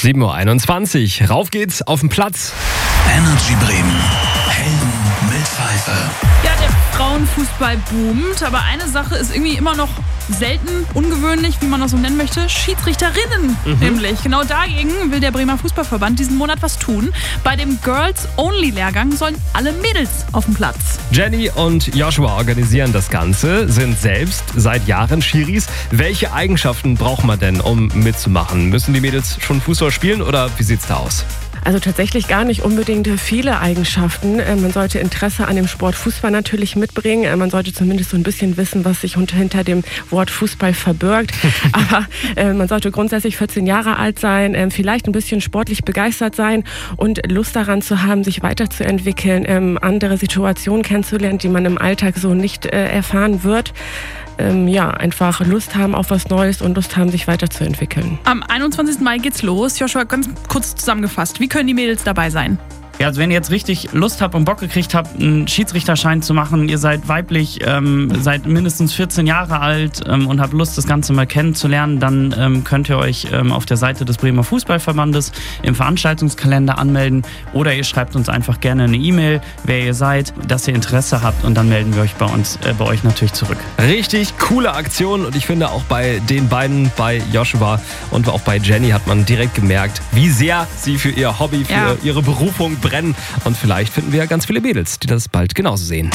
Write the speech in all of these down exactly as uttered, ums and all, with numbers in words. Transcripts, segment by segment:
sieben Uhr einundzwanzig. Rauf geht's auf den Platz. Energy Bremen. Helden mit Pfeife. Ja, der Frauenfußball boomt, aber eine Sache ist irgendwie immer noch selten, ungewöhnlich, wie man das so nennen möchte, Schiedsrichterinnen mhm. nämlich. Genau dagegen will der Bremer Fußballverband diesen Monat was tun. Bei dem Girls-Only-Lehrgang sollen alle Mädels auf den Platz. Jenny und Joshua organisieren das Ganze, sind selbst seit Jahren Schiris. Welche Eigenschaften braucht man denn, um mitzumachen? Müssen die Mädels schon Fußball spielen oder wie sieht's da aus? Also tatsächlich gar nicht unbedingt viele Eigenschaften. Man sollte Interesse an dem Sport Fußball natürlich mitbringen. Man sollte zumindest so ein bisschen wissen, was sich hinter dem Wort Fußball verbirgt. Aber man sollte grundsätzlich vierzehn Jahre alt sein, vielleicht ein bisschen sportlich begeistert sein und Lust daran zu haben, sich weiterzuentwickeln, andere Situationen kennenzulernen, die man im Alltag so nicht erfahren wird. Ähm, ja, einfach Lust haben auf was Neues und Lust haben, sich weiterzuentwickeln. Am einundzwanzigsten Mai geht's los. Joshua, ganz kurz zusammengefasst, wie können die Mädels dabei sein? Ja, also wenn ihr jetzt richtig Lust habt und Bock gekriegt habt, einen Schiedsrichterschein zu machen, ihr seid weiblich, ähm, seid mindestens vierzehn Jahre alt ähm, und habt Lust, das Ganze mal kennenzulernen, dann ähm, könnt ihr euch ähm, auf der Seite des Bremer Fußballverbandes im Veranstaltungskalender anmelden oder ihr schreibt uns einfach gerne eine E-Mail, wer ihr seid, dass ihr Interesse habt und dann melden wir euch bei uns, äh, bei euch natürlich zurück. Richtig coole Aktion und ich finde auch bei den beiden, bei Joshua und auch bei Jenny hat man direkt gemerkt, wie sehr sie für ihr Hobby, für ja. ihre Berufung brennen. Und vielleicht finden wir ja ganz viele Mädels, die das bald genauso sehen.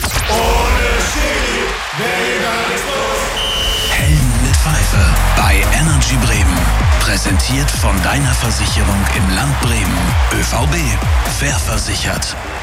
Helden mit Pfeife bei Energy Bremen. Präsentiert von deiner Versicherung im Land Bremen. ÖVB. Fair versichert.